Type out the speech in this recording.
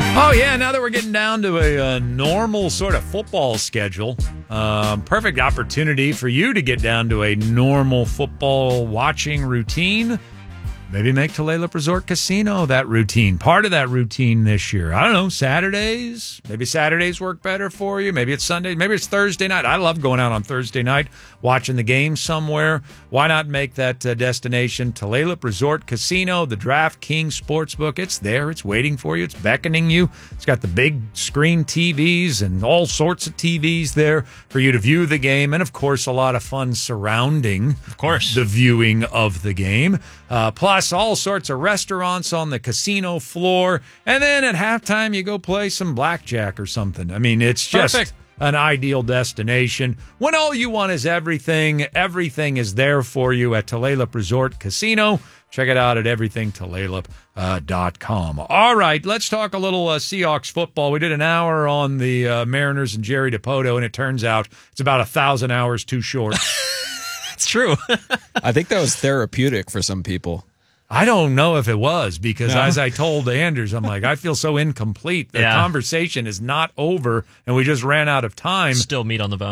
Oh, yeah, now that we're getting down to a normal sort of football schedule, perfect opportunity for you to get down to a normal football watching routine. Maybe make Tulalip Resort Casino that routine, part of that routine this year. I don't know, Saturdays? Maybe Saturdays work better for you. Maybe it's Sunday. Maybe it's Thursday night. I love going out on Thursday night, watching the game somewhere. Why not make that destination Tulalip Resort Casino, the DraftKings Sportsbook? It's there. It's waiting for you. It's beckoning you. It's got the big screen TVs and all sorts of TVs there for you to view the game. And, of course, a lot of fun surrounding the viewing of the game. Plus, all sorts of restaurants on the casino floor. And then at halftime, you go play some blackjack or something. I mean, it's just an ideal destination. When all you want is everything, everything is there for you at Tulalip Resort Casino. Check it out at everythingtulalip.com. All right, let's talk a little Seahawks football. We did an hour on the Mariners and Jerry DiPoto, and it turns out it's about 1,000 hours too short. It's true. I think that was therapeutic for some people. I don't know if it was, because as I told Anders, I'm like, I feel so incomplete. The conversation is not over, and we just ran out of time. Still meat on the bone.